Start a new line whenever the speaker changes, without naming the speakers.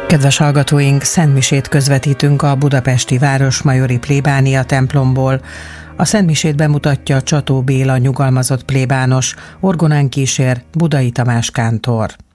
Kedves hallgatóink, szentmisét közvetítünk a budapesti Városmajori plébánia templomból. A szentmisét bemutatja Csató Béla nyugalmazott plébános, orgonán kísér Budai Tamás kántor.